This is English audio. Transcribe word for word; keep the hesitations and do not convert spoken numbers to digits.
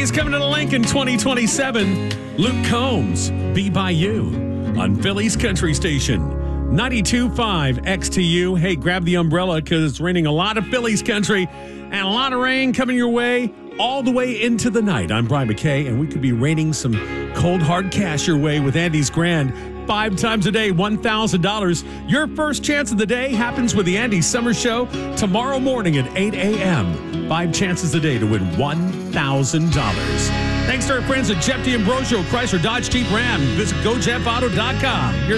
Phillies coming to the Lincoln twenty twenty-seven. Luke Combs, Be By You on Phillies Country Station. ninety-two point five X T U. Hey, grab the umbrella because it's raining a lot of Phillies country and a lot of rain coming your way all the way into the night. I'm Brian McKay, and we could be raining some cold, hard cash your way with Andy's Grand. Five times a day, one thousand dollars. Your first chance of the day happens with the Andy Summer Show tomorrow morning at eight a.m. Five chances a day to win one thousand dollars. Thanks to our friends at Jeff D'Ambrosio, Chrysler Dodge Jeep Ram. Visit go jeff auto dot com. Here's